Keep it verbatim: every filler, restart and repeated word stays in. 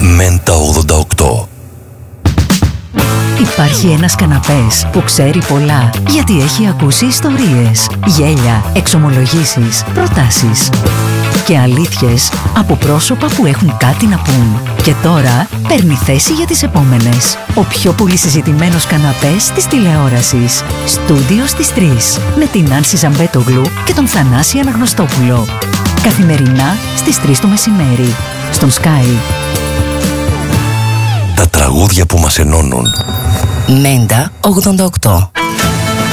Μέντα ογδόντα οκτώ. Υπάρχει ένας καναπές που ξέρει πολλά, γιατί έχει ακούσει ιστορίες, γέλια, εξομολογήσεις, προτάσεις και αλήθειες από πρόσωπα που έχουν κάτι να πούν. Και τώρα παίρνει θέση για τις επόμενες. Ο πιο πολύ συζητημένος καναπές της τηλεόρασης. Στούντιο στις τρεις. Με την Άνση Ζαμπέτογλου και τον Θανάση Αναγνωστόπουλο. Καθημερινά στις τρεις το μεσημέρι. Στον Sky. Τα τραγούδια που μας ενώνουν. Μέντα ογδόντα οκτώ.